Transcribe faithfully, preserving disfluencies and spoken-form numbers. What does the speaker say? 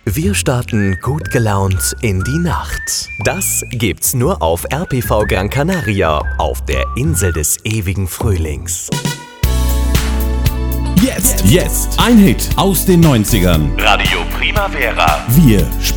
Wir starten gut gelaunt in die Nacht. Das gibt's nur auf R P V Gran Canaria, auf der Insel des ewigen Frühlings. Jetzt, jetzt, ein Hit aus den neunzigern. Radio Primavera. Wir